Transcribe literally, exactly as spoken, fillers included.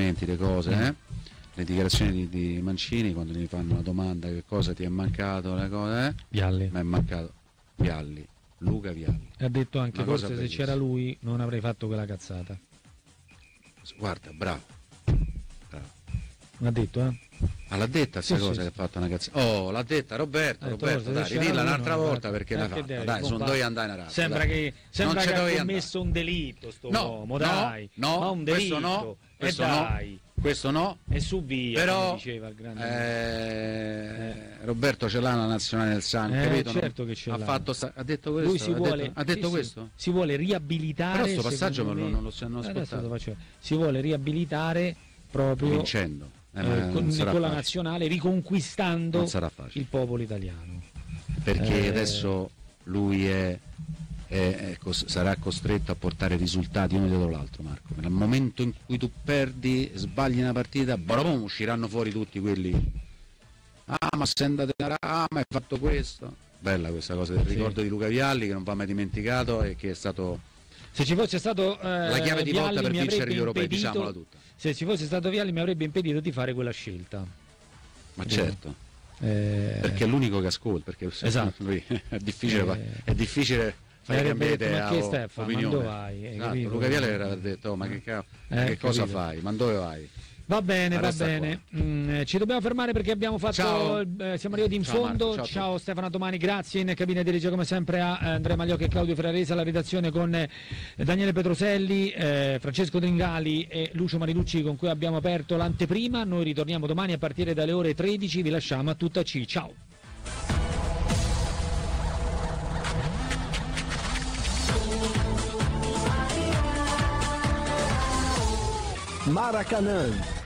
commenti, le cose, eh? Le dichiarazioni di, di Mancini quando gli fanno una domanda che cosa ti è mancato, le cose, eh? Vialli. Ma è mancato Vialli, Luca Vialli. Ha detto anche Una forse cosa se bellissima. c'era lui non avrei fatto quella cazzata. Guarda, bravo. bravo. L'ha detto, eh? Ah, l'ha detta sta Sì, cosa sì, che sì. ha fatto una cazzata. Oh, l'ha detta Roberto, Ha detto, Roberto, forse dai, se c'era ridilla lui un'altra non volta l'ha perché fatto. l'hai Eh, che fatta. devi, Dai, sono compa- due andare in razza. Sembra dai. che, sembra Non che ci ha dovevi commesso un delitto sto No, uomo, no, dai. no, Ma un questo delitto. no, questo e no. dai. Questo no, E su via, però come diceva il grande. eh, Roberto ce l'ha la nazionale del sangue, Eh, capito? certo Non- che ce ha l'ha. fatto sta- ha detto questo, Lui si ha vuole, detto, ha detto sì, questo? sì, si vuole riabilitare. Però sto passaggio secondo non, me- non lo hanno Adesso ascoltato. lo faccio. Si vuole riabilitare proprio Vincendo. Eh, ma eh, non con, sarà con la facile. nazionale, riconquistando Non sarà facile. il popolo italiano. Perché Eh, adesso lui è, è- è cos- sarà costretto a portare risultati uno dietro l'altro, Marco. Nel momento in cui tu perdi, sbagli una partita, boom, usciranno fuori tutti quelli. Ah, ma sei andato in Arabia, ah, ma hai fatto questo. Bella questa cosa del Sì. ricordo di Luca Vialli che non va mai dimenticato e che è stato Se ci fosse stato eh, la chiave di volta Vialli per mi vincere avrebbe gli europei, impedito- diciamola tutta. Se ci fosse stato Vialli mi avrebbe impedito di fare quella scelta. Ma Sì. certo, Eh, perché è l'unico che ascolta, perché Esatto. lui è difficile, Eh, è difficile mi fare avrebbe cambiare detto, idea ma che o stai a fare? Ma opinione. dove vai? Hai Esatto, capito? Luca Vialli aveva detto, oh, ma che, ca- Eh, che cosa capito. fai? Ma dove vai? Va bene, Ma va resta bene. Mm, ci dobbiamo fermare perché abbiamo fatto. Ciao. eh, siamo arrivati in Ciao, fondo. Marco, ciao a ciao tutti. Stefano Domani, grazie. In cabina di regia come sempre a eh, Andrea Magliocchi e Claudio Ferraresa, la redazione con eh, Daniele Petroselli, eh, Francesco Dringali e Lucio Marilucci con cui abbiamo aperto l'anteprima. Noi ritorniamo domani a partire dalle ore tredici. Vi lasciamo a tutta C. Ciao. Maracanã